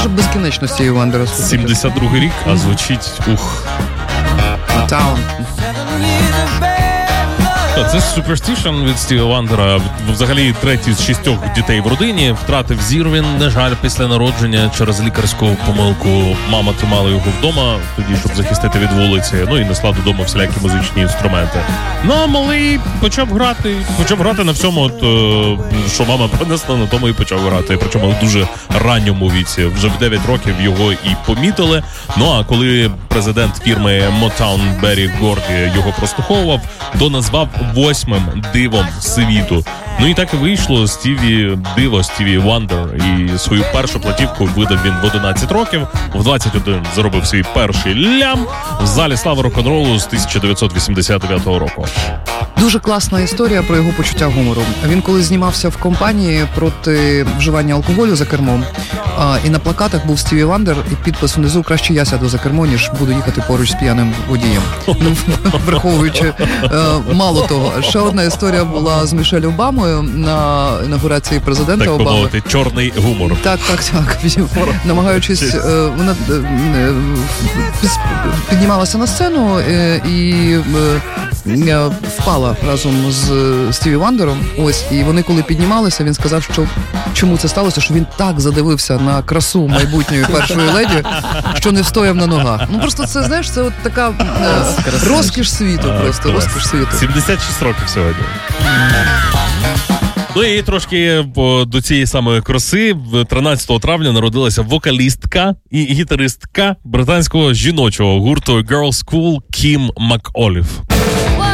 може безкінечно з цією Вандера слухати. 72-й рік, а звучить Motown. Це Superstition від Стіві Вандера. Взагалі, третій з 6 дітей в родині. Втратив зір він, на жаль, після народження через лікарську помилку. Мама тримала його вдома, тоді, щоб захистити від вулиці. Ну і несла додому всілякі музичні інструменти. Ну, а малий почав грати на всьому, що мама принесла, на тому і почав грати. Причому в дуже ранньому віці. Вже в 9 років його і помітили. Ну, а коли президент фірми Motown Беррі Горді його прослуховував, то назвав 8-м дивом світу. Ну і так і вийшло. Стіві Вандер. І свою першу платівку видав він в 11 років. В 21 заробив свій перший лям в залі слави рок-н-ролу з 1989 року. Дуже класна історія про його почуття гумору. Він коли знімався в компанії проти вживання алкоголю за кермом, і на плакатах був Стіві Вандер, і підпис внизу: краще я сяду за кермо, ніж буду їхати поруч з п'яним водієм. Ну, враховуючи, мало того. Ще одна історія була з Мішель Обамою на інаугурації президента Обами. Так помовити, чорний гумор. Так. Намагаючись, вона піднімалася на сцену і впала разом з Стіві Вандером. Ось, і вони коли піднімалися, він сказав, що чому це сталося, що він так задивився на красу майбутньої першої леді, що не встояв на ногах. Ну просто це, знаєш, це от така розкіш світу, просто розкіш світу. 76 років сьогодні. Ну і трошки до цієї самої краси 13 травня народилася вокалістка і гітаристка британського жіночого гурту Girls School Кім МакОлів.